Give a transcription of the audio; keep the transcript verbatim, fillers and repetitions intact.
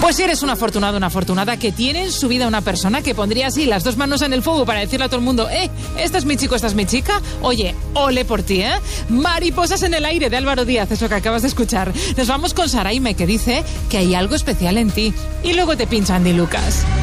Pues si eres un afortunado, una afortunada que tiene en su vida una persona que pondría así las dos manos en el fuego para decirle a todo el mundo, eh, esta es mi chico, esta es mi chica, oye, ole por ti, ¿eh? Mariposas en el aire de Álvaro Díaz, eso que acabas de escuchar. Nos vamos con Saraime, que dice que hay algo especial en ti. Y luego te pincha Andy Lucas.